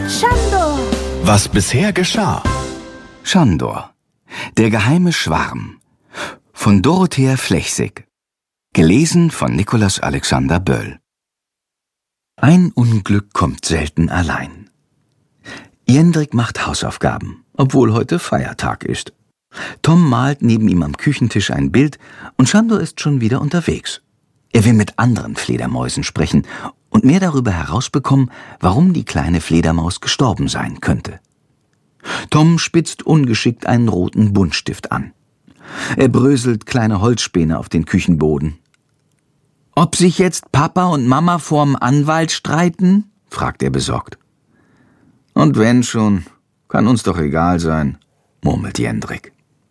mit Schandor. Was bisher geschah. Schandor, der geheime Schwarm von Dorothea Flechsig. Gelesen von Nikolaus Alexander Böll. Ein Unglück kommt selten allein. Jendrik macht Hausaufgaben, obwohl heute Feiertag ist. Tom malt neben ihm am Küchentisch ein Bild und Schandor ist schon wieder unterwegs. Er will mit anderen Fledermäusen sprechen und mehr darüber herausbekommen, warum die kleine Fledermaus gestorben sein könnte. Tom spitzt ungeschickt einen roten Buntstift an. Er bröselt kleine Holzspäne auf den Küchenboden. »Ob sich jetzt Papa und Mama vorm Anwalt streiten?« fragt er besorgt. »Und wenn schon, kann uns doch egal sein«, murmelt Jendrik.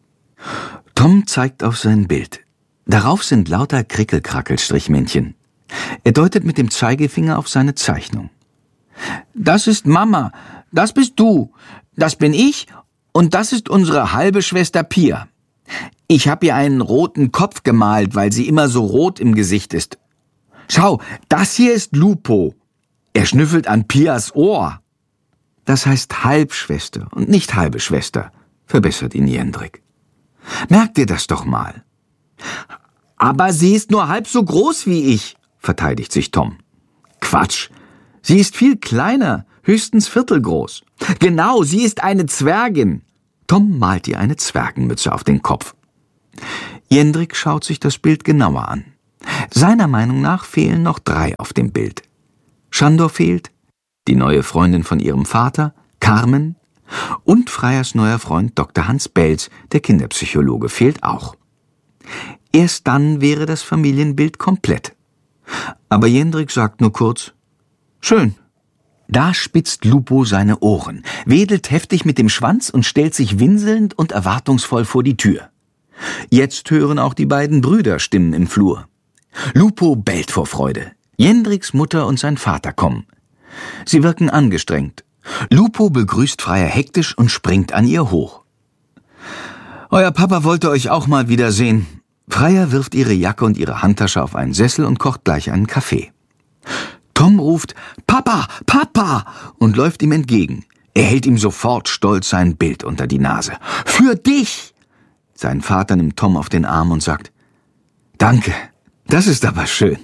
Tom zeigt auf sein Bild. Darauf sind lauter Krickelkrackel-Strichmännchen. Er deutet mit dem Zeigefinger auf seine Zeichnung. »Das ist Mama, das bist du, das bin ich und das ist unsere halbe Schwester Pia. Ich habe ihr einen roten Kopf gemalt, weil sie immer so rot im Gesicht ist. Schau, das hier ist Lupo. Er schnüffelt an Pias Ohr.« »Das heißt Halbschwester und nicht halbe Schwester«, verbessert ihn Jendrik. »Merk dir das doch mal.« »Aber sie ist nur halb so groß wie ich«, verteidigt sich Tom. »Quatsch, sie ist viel kleiner, höchstens viertelgroß. Genau, sie ist eine Zwergin.« Tom malt ihr eine Zwergenmütze auf den Kopf. Jendrik schaut sich das Bild genauer an. Seiner Meinung nach fehlen noch 3 auf dem Bild. Schandor fehlt, die neue Freundin von ihrem Vater, Carmen, und Freyers neuer Freund Dr. Hans Belz, der Kinderpsychologe, fehlt auch. Erst dann wäre das Familienbild komplett. Aber Jendrik sagt nur kurz, »Schön.« Da spitzt Lupo seine Ohren, wedelt heftig mit dem Schwanz und stellt sich winselnd und erwartungsvoll vor die Tür. Jetzt hören auch die beiden Brüder Stimmen im Flur. Lupo bellt vor Freude. Jendriks Mutter und sein Vater kommen. Sie wirken angestrengt. Lupo begrüßt Freyer hektisch und springt an ihr hoch. »Euer Papa wollte euch auch mal wiedersehen.« Freyer wirft ihre Jacke und ihre Handtasche auf einen Sessel und kocht gleich einen Kaffee. Tom ruft »Papa, Papa!« und läuft ihm entgegen. Er hält ihm sofort stolz sein Bild unter die Nase. »Für dich!« Sein Vater nimmt Tom auf den Arm und sagt, »Danke, das ist aber schön.«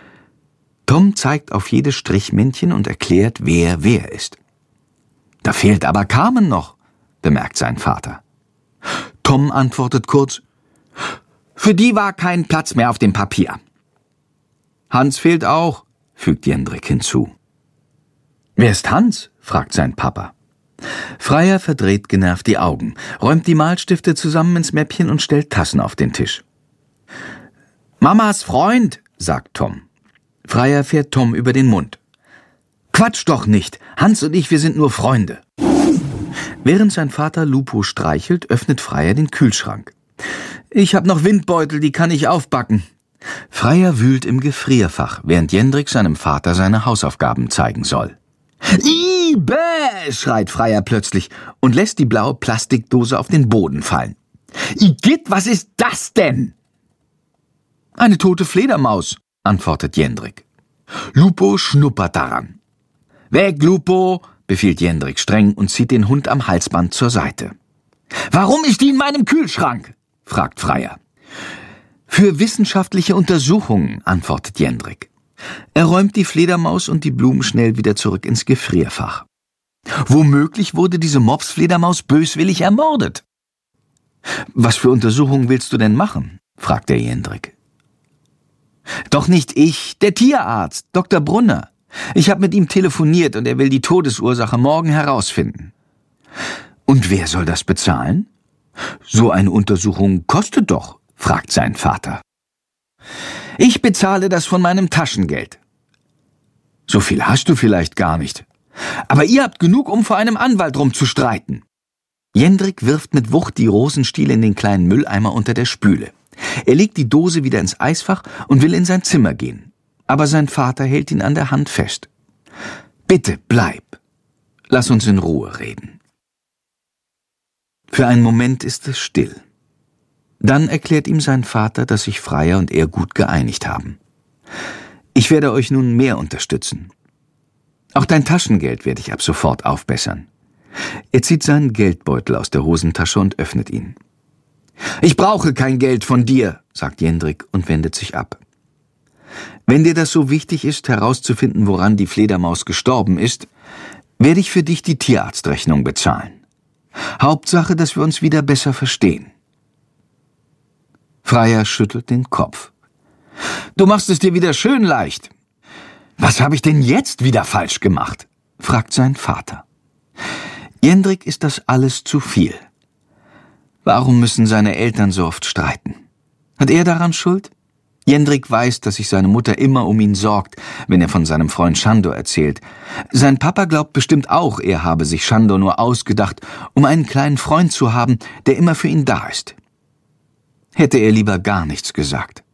Tom zeigt auf jedes Strichmännchen und erklärt, wer ist. »Da fehlt aber Carmen noch«, bemerkt sein Vater. Tom antwortet kurz, »Für die war kein Platz mehr auf dem Papier.« »Hans fehlt auch«, fügt Jendrik hinzu. »Wer ist Hans?« fragt sein Papa. Freyer verdreht genervt die Augen, räumt die Malstifte zusammen ins Mäppchen und stellt Tassen auf den Tisch. »Mamas Freund«, sagt Tom. Freyer fährt Tom über den Mund. »Quatsch doch nicht, Hans und ich, wir sind nur Freunde.« Während sein Vater Lupo streichelt, öffnet Freyer den Kühlschrank. »Ich hab noch Windbeutel, die kann ich aufbacken.« Freyer wühlt im Gefrierfach, während Jendrik seinem Vater seine Hausaufgaben zeigen soll. »Ih, bäh«, schreit Freyer plötzlich und lässt die blaue Plastikdose auf den Boden fallen. »Igitt, was ist das denn?« »Eine tote Fledermaus«, antwortet Jendrik. Lupo schnuppert daran. »Weg, Lupo«, befiehlt Jendrik streng und zieht den Hund am Halsband zur Seite. »Warum ist die in meinem Kühlschrank?« fragt Freyer. »Für wissenschaftliche Untersuchungen«, antwortet Jendrik. Er räumt die Fledermaus und die Blumen schnell wieder zurück ins Gefrierfach. Womöglich wurde diese Mopsfledermaus böswillig ermordet. »Was für Untersuchungen willst du denn machen?« fragt der Jendrik. »Doch nicht ich, der Tierarzt, Dr. Brunner. Ich habe mit ihm telefoniert und er will die Todesursache morgen herausfinden.« »Und wer soll das bezahlen?« »So eine Untersuchung kostet doch«, fragt sein Vater. »Ich bezahle das von meinem Taschengeld.« »So viel hast du vielleicht gar nicht. Aber ihr habt genug, um vor einem Anwalt rumzustreiten.« Jendrik wirft mit Wucht die Rosenstiele in den kleinen Mülleimer unter der Spüle. Er legt die Dose wieder ins Eisfach und will in sein Zimmer gehen. Aber sein Vater hält ihn an der Hand fest. »Bitte, bleib. Lass uns in Ruhe reden.« Für einen Moment ist es still. Dann erklärt ihm sein Vater, dass sich Freyer und er gut geeinigt haben. »Ich werde euch nun mehr unterstützen. Auch dein Taschengeld werde ich ab sofort aufbessern. Er zieht seinen Geldbeutel aus der Hosentasche und öffnet ihn. »Ich brauche kein Geld von dir«, sagt Jendrik und wendet sich ab. »Wenn dir das so wichtig ist, herauszufinden, woran die Fledermaus gestorben ist, werde ich für dich die Tierarztrechnung bezahlen. Hauptsache, dass wir uns wieder besser verstehen.« Freier schüttelt den Kopf. »Du machst es dir wieder schön leicht.« »Was habe ich denn jetzt wieder falsch gemacht?« fragt sein Vater. Jendrik ist das alles zu viel. Warum müssen seine Eltern so oft streiten? Hat er daran Schuld? Jendrik weiß, dass sich seine Mutter immer um ihn sorgt, wenn er von seinem Freund Sándor erzählt. Sein Papa glaubt bestimmt auch, er habe sich Sándor nur ausgedacht, um einen kleinen Freund zu haben, der immer für ihn da ist. Hätte er lieber gar nichts gesagt.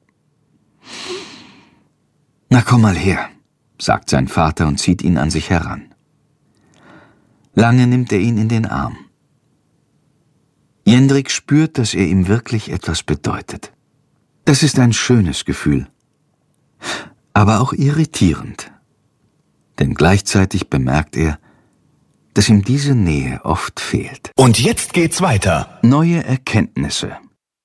»Na, komm mal her«, sagt sein Vater und zieht ihn an sich heran. Lange nimmt er ihn in den Arm. Jendrik spürt, dass er ihm wirklich etwas bedeutet. Das ist ein schönes Gefühl, aber auch irritierend. Denn gleichzeitig bemerkt er, dass ihm diese Nähe oft fehlt. Und jetzt geht's weiter. Neue Erkenntnisse.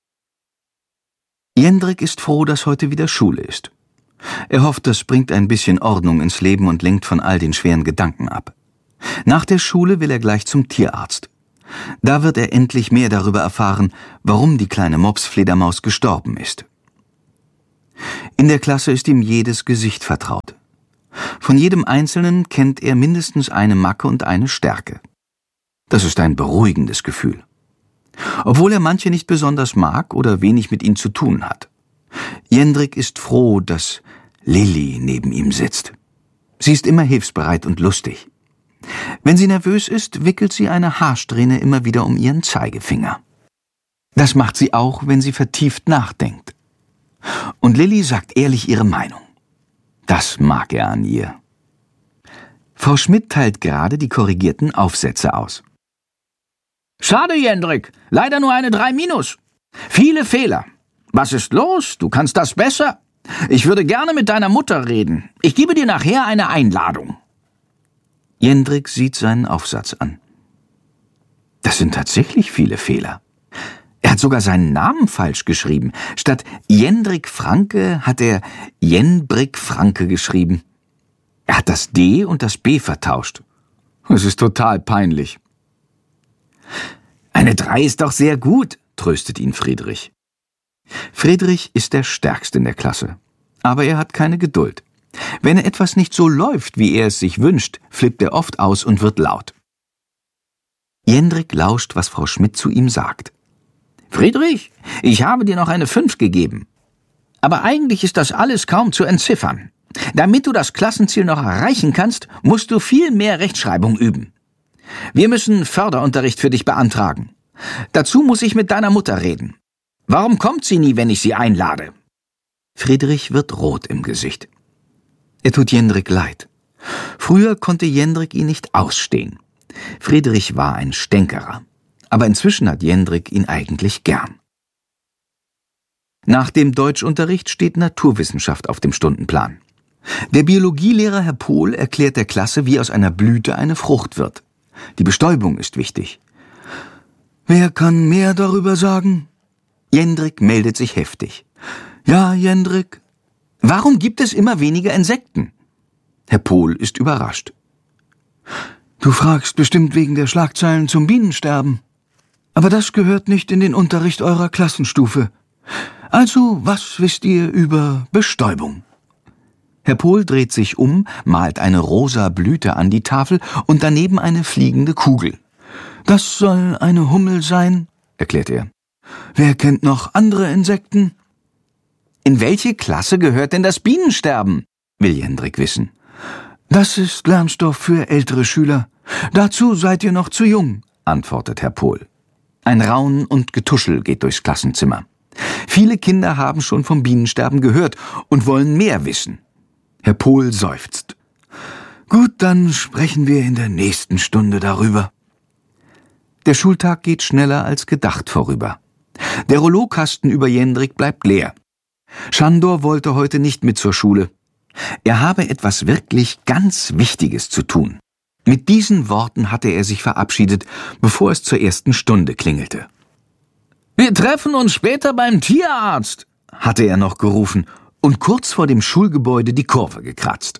Jendrik ist froh, dass heute wieder Schule ist. Er hofft, das bringt ein bisschen Ordnung ins Leben und lenkt von all den schweren Gedanken ab. Nach der Schule will er gleich zum Tierarzt. Da wird er endlich mehr darüber erfahren, warum die kleine Mopsfledermaus gestorben ist. In der Klasse ist ihm jedes Gesicht vertraut. Von jedem Einzelnen kennt er mindestens eine Macke und eine Stärke. Das ist ein beruhigendes Gefühl. Obwohl er manche nicht besonders mag oder wenig mit ihnen zu tun hat. Jendrik ist froh, dass Lilli neben ihm sitzt. Sie ist immer hilfsbereit und lustig. Wenn sie nervös ist, wickelt sie eine Haarsträhne immer wieder um ihren Zeigefinger. Das macht sie auch, wenn sie vertieft nachdenkt. Und Lilli sagt ehrlich ihre Meinung. Das mag er an ihr. Frau Schmidt teilt gerade die korrigierten Aufsätze aus. »Schade, Jendrik. Leider nur eine 3-. Viele Fehler. Was ist los? Du kannst das besser. Ich würde gerne mit deiner Mutter reden. Ich gebe dir nachher eine Einladung.« Jendrik sieht seinen Aufsatz an. Das sind tatsächlich viele Fehler. Er hat sogar seinen Namen falsch geschrieben. Statt Jendrik Franke hat er Jenbrik Franke geschrieben. Er hat das D und das B vertauscht. Es ist total peinlich. »Eine 3 ist doch sehr gut«, tröstet ihn Friedrich. Friedrich ist der Stärkste in der Klasse, aber er hat keine Geduld. Wenn etwas nicht so läuft, wie er es sich wünscht, flippt er oft aus und wird laut. Jendrik lauscht, was Frau Schmidt zu ihm sagt. »Friedrich, ich habe dir noch eine 5 gegeben. Aber eigentlich ist das alles kaum zu entziffern. Damit du das Klassenziel noch erreichen kannst, musst du viel mehr Rechtschreibung üben. Wir müssen Förderunterricht für dich beantragen. Dazu muss ich mit deiner Mutter reden. Warum kommt sie nie, wenn ich sie einlade?« Friedrich wird rot im Gesicht. Er tut Jendrik leid. Früher konnte Jendrik ihn nicht ausstehen. Friedrich war ein Stänkerer. Aber inzwischen hat Jendrik ihn eigentlich gern. Nach dem Deutschunterricht steht Naturwissenschaft auf dem Stundenplan. Der Biologielehrer Herr Pohl erklärt der Klasse, wie aus einer Blüte eine Frucht wird. Die Bestäubung ist wichtig. »Wer kann mehr darüber sagen?« Jendrik meldet sich heftig. »Ja, Jendrik.« »Warum gibt es immer weniger Insekten?« Herr Pohl ist überrascht. »Du fragst bestimmt wegen der Schlagzeilen zum Bienensterben. Aber das gehört nicht in den Unterricht eurer Klassenstufe. Also, was wisst ihr über Bestäubung?« Herr Pohl dreht sich um, malt eine rosa Blüte an die Tafel und daneben eine fliegende Kugel. »Das soll eine Hummel sein«, erklärt er. »Wer kennt noch andere Insekten?« »In welche Klasse gehört denn das Bienensterben?« will Jendrik wissen. »Das ist Lernstoff für ältere Schüler. Dazu seid ihr noch zu jung«, antwortet Herr Pohl. Ein Raunen und Getuschel geht durchs Klassenzimmer. Viele Kinder haben schon vom Bienensterben gehört und wollen mehr wissen. Herr Pohl seufzt. »Gut, dann sprechen wir in der nächsten Stunde darüber.« Der Schultag geht schneller als gedacht vorüber. Der Rollokasten über Jendrik bleibt leer. Sándor wollte heute nicht mit zur Schule. Er habe etwas wirklich ganz Wichtiges zu tun. Mit diesen Worten hatte er sich verabschiedet, bevor es zur ersten Stunde klingelte. »Wir treffen uns später beim Tierarzt«, hatte er noch gerufen und kurz vor dem Schulgebäude die Kurve gekratzt.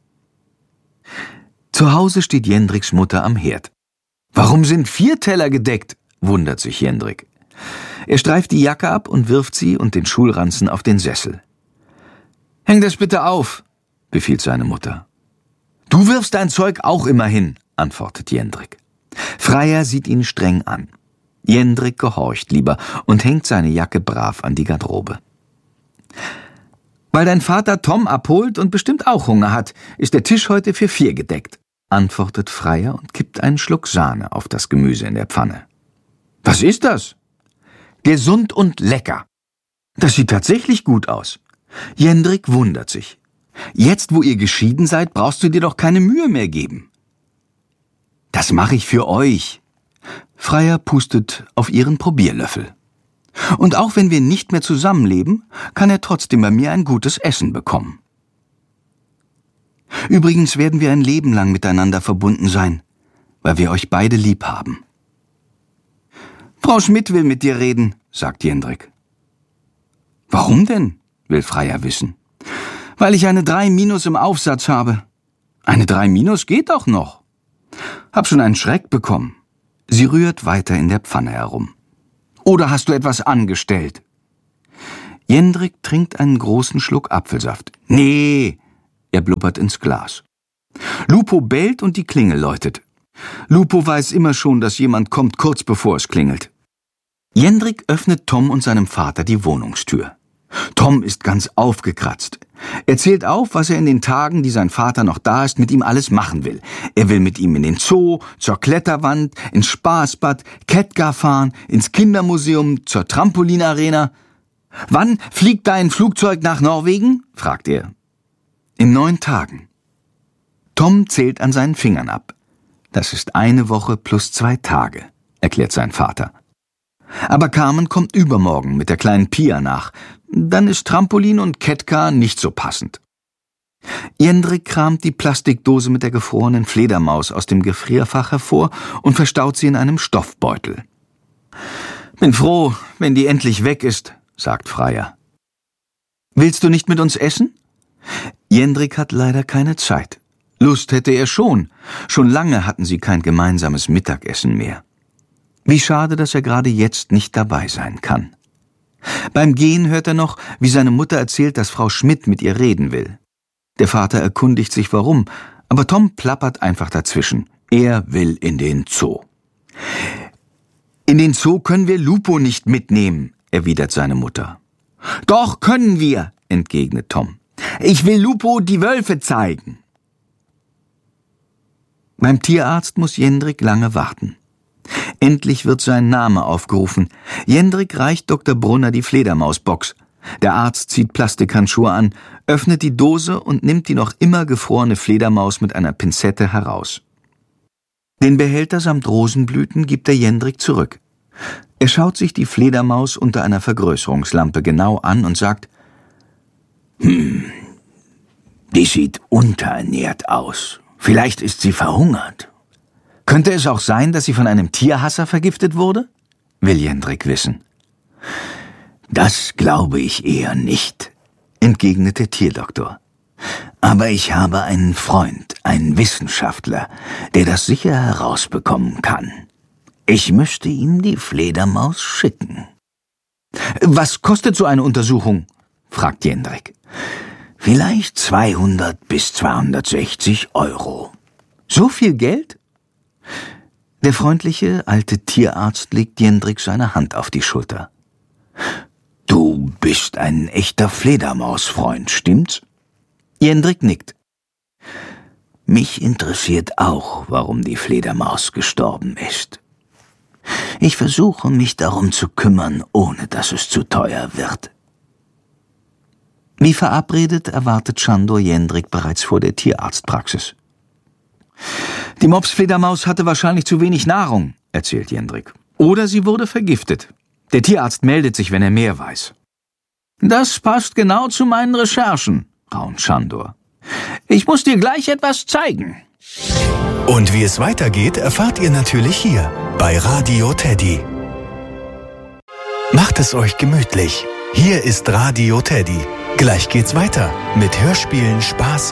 Zu Hause steht Jendriks Mutter am Herd. »Warum sind 4 Teller gedeckt?« wundert sich Jendrik. Er streift die Jacke ab und wirft sie und den Schulranzen auf den Sessel. »Häng das bitte auf«, befiehlt seine Mutter. »Du wirfst dein Zeug auch immer hin«, antwortet Jendrik. Freier sieht ihn streng an. Jendrik gehorcht lieber und hängt seine Jacke brav an die Garderobe. »Weil dein Vater Tom abholt und bestimmt auch Hunger hat, ist der Tisch heute für 4 gedeckt«, antwortet Freier und kippt einen Schluck Sahne auf das Gemüse in der Pfanne. »Was ist das?« »Gesund und lecker.« »Das sieht tatsächlich gut aus.« Jendrik wundert sich. »Jetzt, wo ihr geschieden seid, brauchst du dir doch keine Mühe mehr geben.« »Das mache ich für euch.« Freier pustet auf ihren Probierlöffel. »Und auch wenn wir nicht mehr zusammenleben, kann er trotzdem bei mir ein gutes Essen bekommen.« »Übrigens werden wir ein Leben lang miteinander verbunden sein, weil wir euch beide lieb haben.« »Frau Schmidt will mit dir reden«, sagt Jendrik. »Warum denn?«, will Freier wissen. »Weil ich eine 3- im Aufsatz habe.« »Eine 3- geht doch noch.« »Hab schon einen Schreck bekommen.« Sie rührt weiter in der Pfanne herum. »Oder hast du etwas angestellt?« Jendrik trinkt einen großen Schluck Apfelsaft. »Nee«, er blubbert ins Glas. Lupo bellt und die Klingel läutet. Lupo weiß immer schon, dass jemand kommt, kurz bevor es klingelt. Jendrik öffnet Tom und seinem Vater die Wohnungstür. Tom ist ganz aufgekratzt. Er zählt auf, was er in den Tagen, die sein Vater noch da ist, mit ihm alles machen will. Er will mit ihm in den Zoo, zur Kletterwand, ins Spaßbad, Kettgar fahren, ins Kindermuseum, zur Trampolinarena. »Wann fliegt dein Flugzeug nach Norwegen?« fragt er. »In 9 Tagen.« Tom zählt an seinen Fingern ab. »Das ist 1 Woche plus 2 Tage«, erklärt sein Vater. »Aber Carmen kommt übermorgen mit der kleinen Pia nach. Dann ist Trampolin und Kettgar nicht so passend.« Jendrik kramt die Plastikdose mit der gefrorenen Fledermaus aus dem Gefrierfach hervor und verstaut sie in einem Stoffbeutel. »Bin froh, wenn die endlich weg ist«, sagt Freier. »Willst du nicht mit uns essen?« Jendrik hat leider keine Zeit. Lust hätte er schon. Schon lange hatten sie kein gemeinsames Mittagessen mehr. Wie schade, dass er gerade jetzt nicht dabei sein kann. Beim Gehen hört er noch, wie seine Mutter erzählt, dass Frau Schmidt mit ihr reden will. Der Vater erkundigt sich warum, aber Tom plappert einfach dazwischen. Er will in den Zoo. »In den Zoo können wir Lupo nicht mitnehmen«, erwidert seine Mutter. »Doch, können wir«, entgegnet Tom. »Ich will Lupo die Wölfe zeigen.« Beim Tierarzt muss Jendrik lange warten. Endlich wird sein Name aufgerufen. Jendrik reicht Dr. Brunner die Fledermausbox. Der Arzt zieht Plastikhandschuhe an, öffnet die Dose und nimmt die noch immer gefrorene Fledermaus mit einer Pinzette heraus. Den Behälter samt Rosenblüten gibt er Jendrik zurück. Er schaut sich die Fledermaus unter einer Vergrößerungslampe genau an und sagt: Die sieht unterernährt aus. Vielleicht ist sie verhungert. Könnte es auch sein, dass sie von einem Tierhasser vergiftet wurde? Will Jendrik wissen. Das glaube ich eher nicht, entgegnet der Tierdoktor. Aber ich habe einen Freund, einen Wissenschaftler, der das sicher herausbekommen kann. Ich müsste ihm die Fledermaus schicken. Was kostet so eine Untersuchung? Fragt Jendrik. Vielleicht 200 bis 260 €. So viel Geld? Der freundliche alte Tierarzt legt Jendrik seine Hand auf die Schulter. Du bist ein echter Fledermausfreund, stimmt's? Jendrik nickt. Mich interessiert auch, warum die Fledermaus gestorben ist. Ich versuche, mich darum zu kümmern, ohne dass es zu teuer wird. Wie verabredet erwartet Chandor Jendrik bereits vor der Tierarztpraxis. Die Mopsfledermaus hatte wahrscheinlich zu wenig Nahrung, erzählt Jendrik. Oder sie wurde vergiftet. Der Tierarzt meldet sich, wenn er mehr weiß. Das passt genau zu meinen Recherchen, raunt Chandor. Ich muss dir gleich etwas zeigen. Und wie es weitergeht, erfahrt ihr natürlich hier bei Radio Teddy. Macht es euch gemütlich. Hier ist Radio Teddy. Gleich geht's weiter mit Hörspielen, Spaß